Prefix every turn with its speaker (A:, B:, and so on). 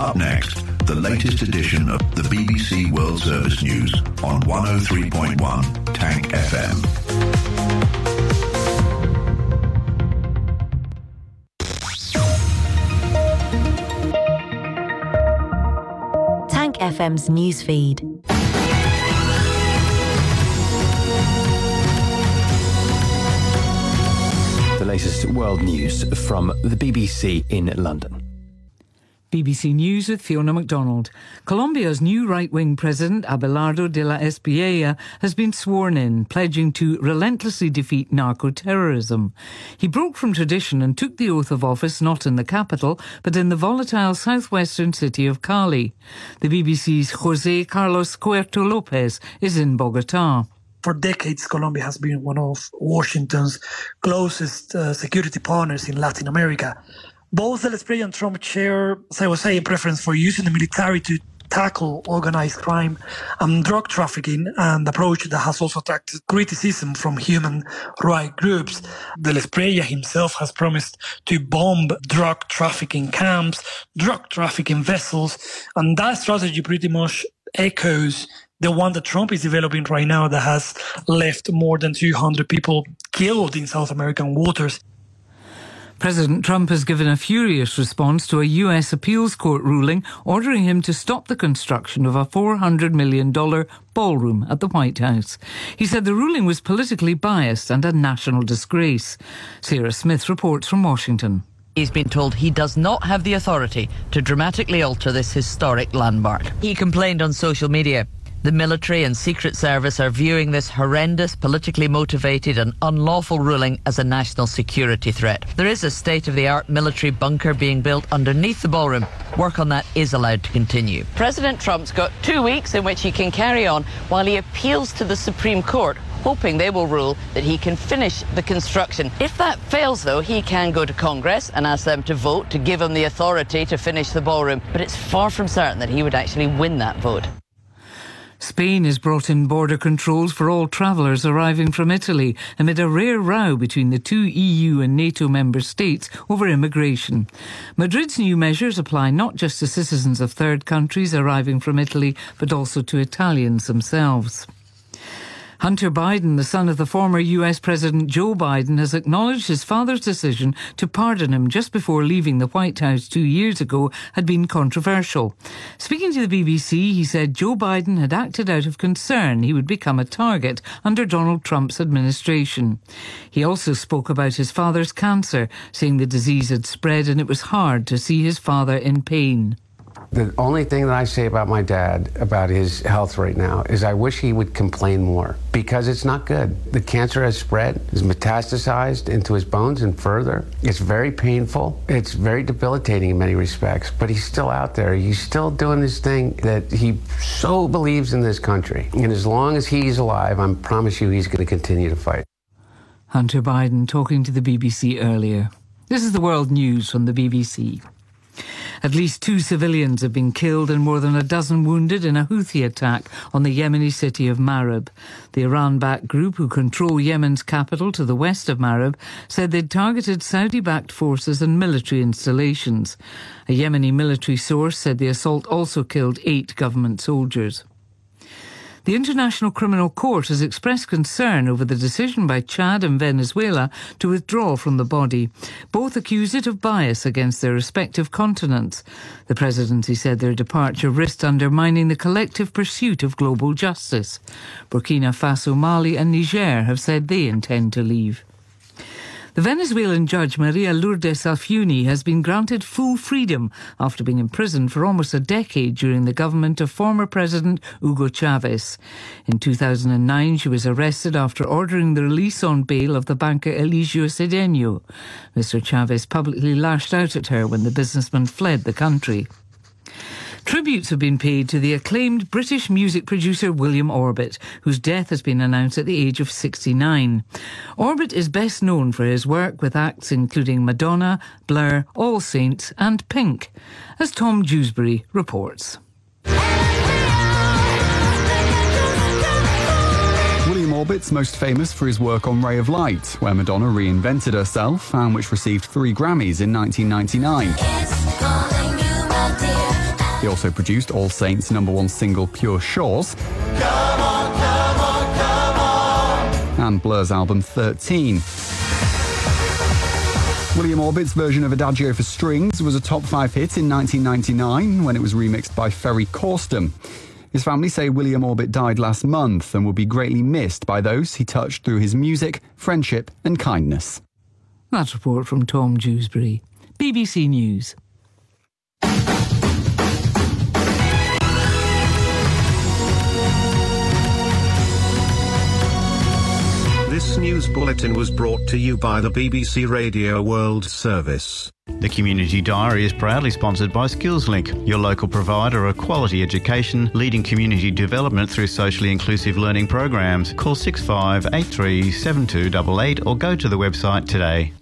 A: Up next, the latest edition of the BBC World Service News on 103.1 Tank FM.
B: Tank FM's newsfeed.
C: The latest world news from the BBC in London.
D: BBC News with Fiona MacDonald. Colombia's new right-wing president, Abelardo de la Espriella, has been sworn in, pledging to relentlessly defeat narco-terrorism. He broke from tradition and took the oath of office not in the capital, but in the volatile southwestern city of Cali. The BBC's José Carlos Cuerto Lopez is in Bogotá.
E: For decades, Colombia has been one of Washington's closest security partners in Latin America. Both De la Espriella and Trump share, as I was saying, preference for using the military to tackle organized crime and drug trafficking, an approach that has also attracted criticism from human rights groups. De la Espriella himself has promised to bomb drug trafficking camps, drug trafficking vessels, and that strategy pretty much echoes the one that Trump is developing right now that has left more than 200 people killed in South American waters.
D: President Trump has given a furious response to a US appeals court ruling ordering him to stop the construction of a $400 million ballroom at the White House. He said the ruling was politically biased and a national disgrace. Sarah Smith reports from Washington.
F: He's been told he does not have the authority to dramatically alter this historic landmark. He complained on social media. The military and Secret Service are viewing this horrendous, politically motivated and unlawful ruling as a national security threat. There is a state-of-the-art military bunker being built underneath the ballroom. Work on that is allowed to continue. President Trump's got 2 weeks in which he can carry on while he appeals to the Supreme Court, hoping they will rule that he can finish the construction. If that fails, though, he can go to Congress and ask them to vote to give him the authority to finish the ballroom. But it's far from certain that he would actually win that vote.
D: Spain has brought in border controls for all travellers arriving from Italy amid a rare row between the two EU and NATO member states over immigration. Madrid's new measures apply not just to citizens of third countries arriving from Italy, but also to Italians themselves. Hunter Biden, the son of the former US President Joe Biden, has acknowledged his father's decision to pardon him just before leaving the White House 2 years ago had been controversial. Speaking to the BBC, he said Joe Biden had acted out of concern he would become a target under Donald Trump's administration. He also spoke about his father's cancer, saying the disease had spread and it was hard to see his father in pain.
G: The only thing that I say about my dad, about his health right now, is I wish he would complain more, because it's not good. The cancer has spread, has metastasized into his bones and further. It's very painful. It's very debilitating in many respects, but he's still out there. He's still doing this thing that he so believes in this country. And as long as he's alive, I promise you he's going to continue to fight.
D: Hunter Biden talking to the BBC earlier. This is the world news from the BBC. At least 2 civilians have been killed and more than a dozen wounded in a Houthi attack on the Yemeni city of Marib. The Iran-backed group who control Yemen's capital to the west of Marib said they'd targeted Saudi-backed forces and military installations. A Yemeni military source said the assault also killed 8 government soldiers. The International Criminal Court has expressed concern over the decision by Chad and Venezuela to withdraw from the body. Both accused it of bias against their respective continents. The presidency said their departure risked undermining the collective pursuit of global justice. Burkina Faso, Mali and Niger have said they intend to leave. The Venezuelan judge Maria Lourdes Alfiuni has been granted full freedom after being imprisoned for almost a decade during the government of former President Hugo Chavez. In 2009, she was arrested after ordering the release on bail of the banker Eligio Cedeno. Mr. Chavez publicly lashed out at her when the businessman fled the country. Tributes have been paid to the acclaimed British music producer William Orbit, whose death has been announced at the age of 69. Orbit is best known for his work with acts including Madonna, Blur, All Saints and Pink, as Tom Dewsbury reports.
H: William Orbit's most famous for his work on Ray of Light, where Madonna reinvented herself and which received 3 Grammys in 1999. He also produced All Saints' #1 single Pure Shores.
I: Come on, come on, come on.
H: And Blur's album 13. William Orbit's version of Adagio for Strings was a top 5 hit in 1999 when it was remixed by Ferry Corsten. His family say William Orbit died last month and will be greatly missed by those he touched through his music, friendship and kindness.
D: That report from Tom Dewsbury. BBC News.
J: This news bulletin was brought to you by the BBC Radio World Service.
K: The Community Diary is proudly sponsored by SkillsLink, your local provider of quality education, leading community development through socially inclusive learning programs. Call 6583 7288 or go to the website today.